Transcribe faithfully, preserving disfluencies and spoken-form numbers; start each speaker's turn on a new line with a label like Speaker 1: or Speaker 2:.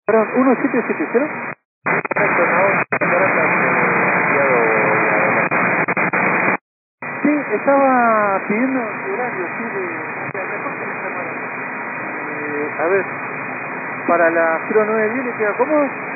Speaker 1: Perdón, uno siete siete cero. Sí, estaba pidiendo horario, sí, de... de acá, ¿cómo se llama? Eh, a ver, para la cero nueve diez le queda cómodo.